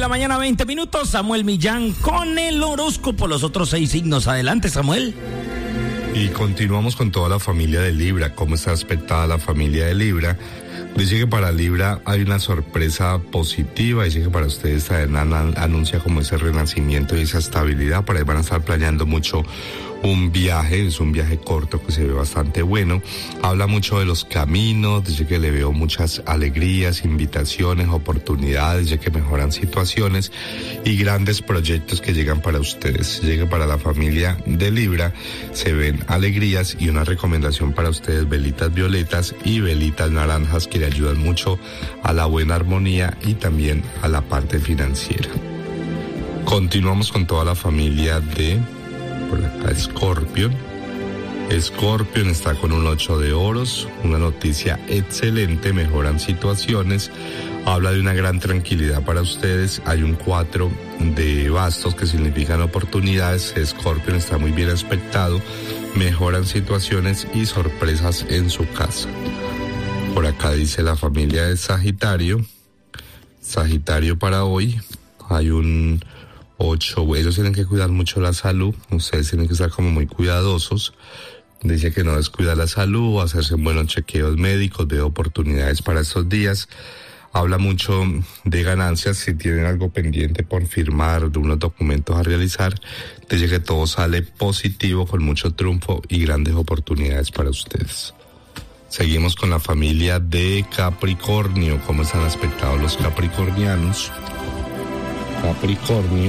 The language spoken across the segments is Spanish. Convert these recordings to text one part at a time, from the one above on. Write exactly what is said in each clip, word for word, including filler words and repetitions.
la mañana, veinte minutos. Samuel Millán con el horóscopo. Los otros seis signos. Adelante, Samuel. Y continuamos con toda la familia de Libra. ¿Cómo está aspectada la familia de Libra? Dice que para Libra hay una sorpresa positiva. Dice que para ustedes también anuncia como ese renacimiento y esa estabilidad. Por ahí van a estar planeando mucho un viaje. Es un viaje corto que se ve bastante bueno. Habla mucho de los caminos. Dice que le veo muchas alegrías, invitaciones, oportunidades. Dice que mejoran situaciones y grandes proyectos que llegan para ustedes. Dice que para la familia de Libra se ven alegrías y una recomendación para ustedes: velitas violetas y velitas naranjas, que le ayudan mucho a la buena armonía y también a la parte financiera. Continuamos con toda la familia de, por acá, Escorpión. Escorpión está con un ocho de oros, una noticia excelente, mejoran situaciones, habla de una gran tranquilidad para ustedes. Hay un cuatro de bastos que significan oportunidades. Escorpión está muy bien aspectado, mejoran situaciones y sorpresas en su casa. Por acá dice la familia de Sagitario. Sagitario para hoy hay un ocho. Ellos tienen que cuidar mucho la salud. Ustedes tienen que estar como muy cuidadosos. Dice que no descuida la salud, hacerse buenos chequeos médicos, de oportunidades para estos días. Habla mucho de ganancias. Si tienen algo pendiente por firmar, de unos documentos a realizar, dice que todo sale positivo, con mucho triunfo y grandes oportunidades para ustedes. Seguimos con la familia de Capricornio. ¿Cómo están aspectados los capricornianos? Capricornio.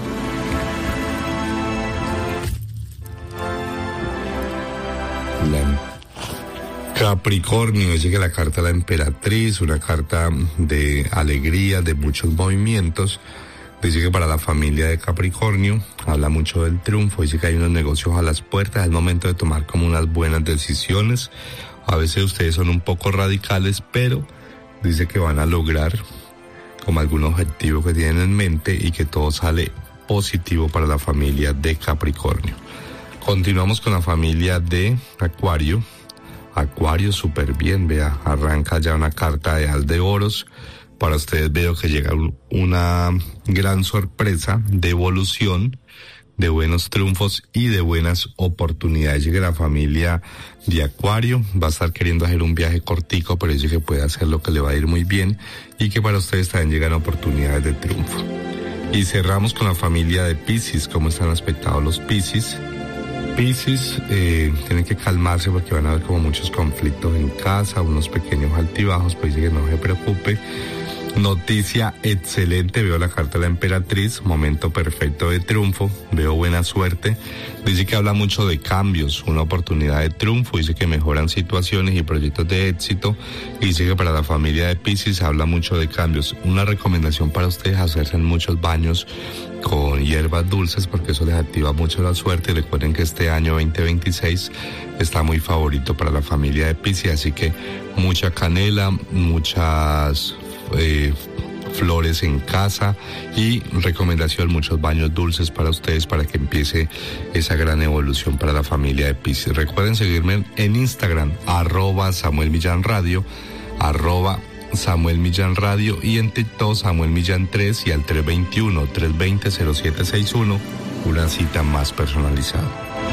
La Capricornio, dice que la carta de la emperatriz, una carta de alegría, de muchos movimientos. Dice que para la familia de Capricornio habla mucho del triunfo. Dice que hay unos negocios a las puertas. Es el momento de tomar como unas buenas decisiones. A veces ustedes son un poco radicales, pero dice que van a lograr como algún objetivo que tienen en mente y que todo sale positivo para la familia de Capricornio. Continuamos con la familia de Acuario. Acuario súper bien, vea, arranca ya una carta de as de oros. Para ustedes veo que llega una gran sorpresa de evolución, de buenos triunfos y de buenas oportunidades. Llega la familia de Acuario, va a estar queriendo hacer un viaje cortico, pero dice que puede hacer lo que le va a ir muy bien y que para ustedes también llegan oportunidades de triunfo. Y cerramos con la familia de Piscis. ¿Cómo están aspectados los Piscis? Piscis eh, tienen que calmarse porque van a haber como muchos conflictos en casa, unos pequeños altibajos, pues dice que no se preocupe. Noticia excelente, veo la carta de la emperatriz, momento perfecto de triunfo, veo buena suerte. Dice que habla mucho de cambios, una oportunidad de triunfo, dice que mejoran situaciones y proyectos de éxito. Y dice que para la familia de Piscis habla mucho de cambios. Una recomendación para ustedes: hacerse muchos baños con hierbas dulces, porque eso les activa mucho la suerte. Y recuerden que este año veinte veintiséis está muy favorito para la familia de Piscis, así que mucha canela, muchas Eh, flores en casa y recomendación: muchos baños dulces para ustedes, para que empiece esa gran evolución para la familia de Piscis. Recuerden seguirme en Instagram, arroba Samuel Millán Radio, arroba Samuel Millán Radio, y en TikTok Samuel Millán tres, y al tres dos uno, tres dos cero, cero siete seis uno, una cita más personalizada.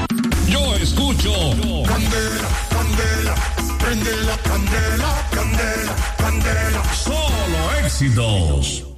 Yo escucho Candela, candela, prende la candela, candela, candela. solo éxitos.